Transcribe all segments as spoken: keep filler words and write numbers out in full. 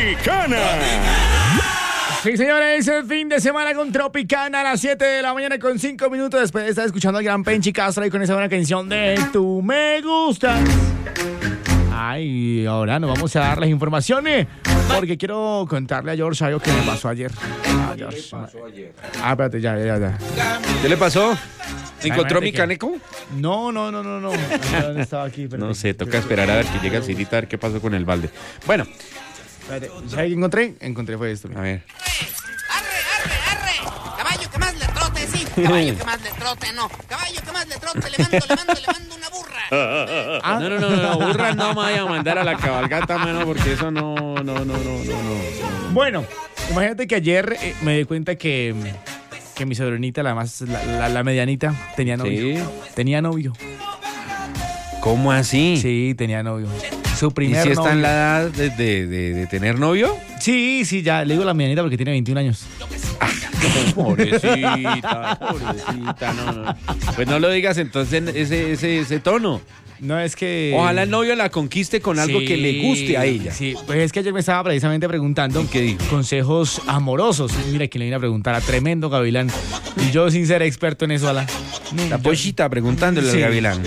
Tropicana. Sí, señores, el fin de semana con Tropicana a las siete de la mañana con cinco minutos después de estar escuchando al gran Penchi Castro y con esa buena canción de Tú me gustas. Ay, ahora nos vamos a dar las informaciones porque quiero contarle a George algo que me pasó ayer. Ah, ¿Qué le pasó ayer? Ah, espérate, ya, ya, ya. ¿Qué le pasó? ¿Encontró Ay, mi que... caneco? No, no, no, no, no. ¿Dónde estaba aquí? Espérate. No sé, toca esperar a ver que llegue el Cirita a ver qué pasó con el balde. Bueno. Espérate, ¿sabes qué encontré? Encontré fue esto. A ver. ¡Arre, arre, arre! Caballo que más le trote, sí. Caballo que más le trote, no. Caballo que más le trote, le mando, le mando, le mando una burra. Ah, no, no, no, no, burra no me vaya a mandar a la cabalgata, mano, porque eso no, no, no, no, no, no. no. Bueno, imagínate que ayer eh, me di cuenta que, que mi sobrinita, la más, la, la, la medianita, tenía novio. ¿Sí? Tenía novio. ¿Cómo así? Sí, tenía novio. Su ¿Y primer si está novio. en la edad de, de, de, de tener novio? Sí, sí, ya le digo la medianita porque tiene veintiún años. Pobrecita, pobrecita, no, no. Pues no lo digas entonces ese, ese, ese tono. No, es que... Ojalá el novio la conquiste con algo Sí, que le guste a ella. Sí, pues es que ayer me estaba precisamente preguntando ¿Y qué dijo? consejos amorosos. Y mira, quién le vine a preguntar a tremendo gavilán. Y yo sin ser experto en eso, ala. No, La yo- pollita preguntándole Sí. al gavilán.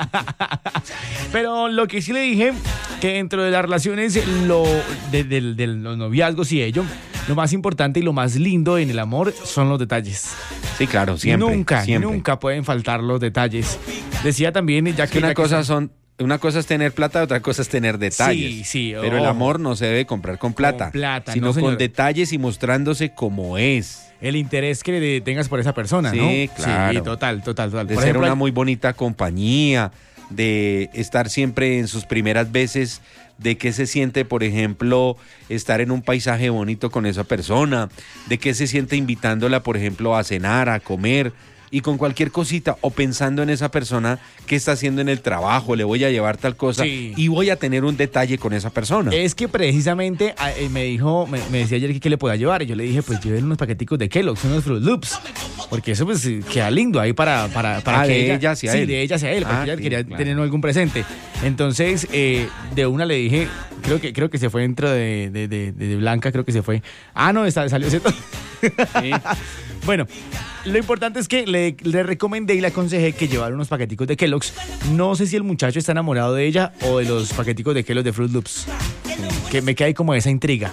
Pero lo que sí le dije, que dentro de las relaciones, lo, de, de- de los noviazgos y ello, lo más importante y lo más lindo en el amor son los detalles. Sí, claro, siempre. nunca, siempre. nunca pueden faltar los detalles. Decía también, ya Es que... que una ya que- cosa son, una cosa es tener plata, otra cosa es tener detalles. Sí, sí, Pero el ojo. amor no se debe comprar con plata, Con plata, sino no, con señor. detalles y mostrándose como es. El interés que le tengas por esa persona, Sí, ¿no? claro. Sí, total, total, total. De Por ser ejemplo, una hay- muy bonita compañía, de estar siempre en sus primeras veces, de qué se siente, por ejemplo, estar en un paisaje bonito con esa persona, de qué se siente invitándola, por ejemplo, a cenar, a comer, y con cualquier cosita, o pensando en esa persona que está haciendo en el trabajo, le voy a llevar tal cosa, Sí. y voy a tener un detalle con esa persona. Es que precisamente a- eh, me dijo, me, me decía ayer que qué le podía llevar. Y yo le dije, pues llévele unos paqueticos de Kellogg's, unos Fruit Loops. Porque eso pues eh, queda lindo ahí para, para, para Ah, que de ella hacia sí, él. de ella hacia él, porque Ah, ella sí, quería claro. tener algún presente. Entonces, eh, de una le dije, creo que, creo que se fue dentro de, de, de, de Blanca, creo que se fue. Ah, no, está, salió ese. Sí. Bueno, lo importante es que le, le recomendé y le aconsejé que llevara unos paqueticos de Kellogg's. No sé si el muchacho está enamorado de ella o de los paqueticos de Kellogg's de Fruit Loops. Que me queda ahí como esa intriga.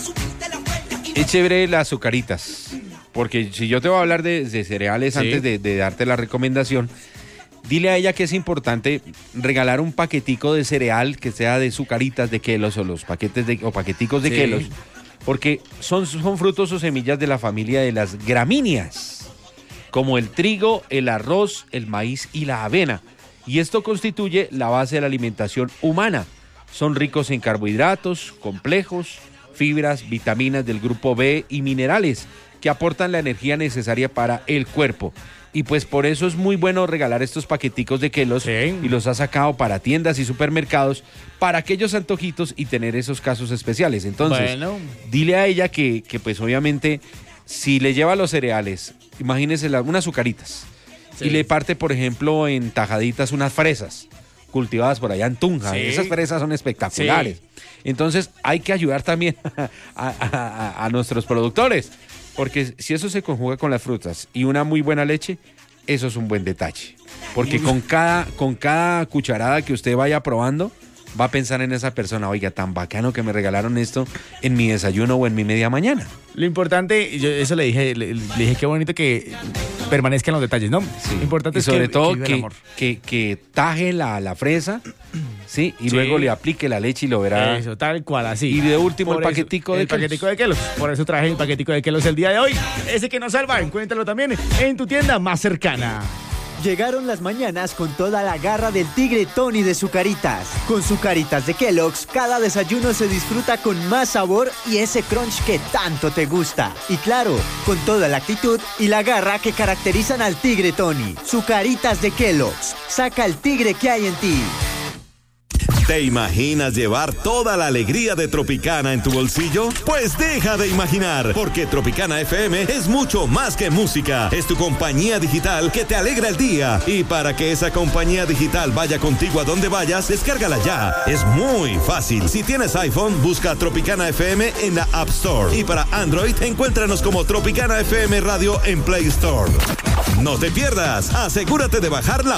Es chévere las azucaritas, porque si yo te voy a hablar de, de cereales Sí. antes de, de darte la recomendación, dile a ella que es importante regalar un paquetico de cereal que sea de azucaritas de Kellogg's o los paquetes de, o paqueticos de Sí. Kellogg's, porque son, son frutos o semillas de la familia de las gramíneas, como el trigo, el arroz, el maíz y la avena. Y esto constituye la base de la alimentación humana. Son ricos en carbohidratos, complejos, fibras, vitaminas del grupo B y minerales que aportan la energía necesaria para el cuerpo. Y pues por eso es muy bueno regalar estos paqueticos de Kellogg's Sí. y los ha sacado para tiendas y supermercados para aquellos antojitos y tener esos casos especiales. Entonces, Bueno. dile a ella que, que pues obviamente si le lleva los cereales, imagínese la- unas azucaritas Sí. y le parte, por ejemplo, en tajaditas unas fresas cultivadas por allá en Tunja. Sí. Esas fresas son espectaculares. Entonces hay que ayudar también a, a- a- a nuestros productores, porque si eso se conjuga con las frutas y una muy buena leche, eso es un buen detalle. Porque con cada, con cada cucharada que usted vaya probando, va a pensar en esa persona, oiga, tan bacano que me regalaron esto en mi desayuno o en mi media mañana. Lo importante, yo eso le dije, le, le dije qué bonito que permanezcan los detalles, ¿no? Sí. Lo importante Y es sobre que, todo viva el que, amor. que, que taje la, la fresa, ¿sí? Y Sí. luego le aplique la leche y lo verá. Eso, tal cual, así. Y de último Por el eso, paquetico de el Kellogg's. paquetico de Kellogg's. Por eso traje el paquetico de Kellogg's el día de hoy. Ese que nos salva, encuéntralo también en tu tienda más cercana. Llegaron las mañanas con toda la garra del tigre Tony de Zucaritas. Con Zucaritas de Kellogg's, cada desayuno se disfruta con más sabor y ese crunch que tanto te gusta. Y claro, con toda la actitud y la garra que caracterizan al tigre Tony. Zucaritas de Kellogg's. Saca el tigre que hay en ti. ¿Te imaginas llevar toda la alegría de Tropicana en tu bolsillo? Pues deja de imaginar, porque Tropicana F M es mucho más que música. Es tu compañía digital que te alegra el día. Y para que esa compañía digital vaya contigo a donde vayas, descárgala ya. Es muy fácil. Si tienes iPhone, busca Tropicana F M en la App Store. Y para Android, encuéntranos como Tropicana F M Radio en Play Store. No te pierdas. Asegúrate de bajar la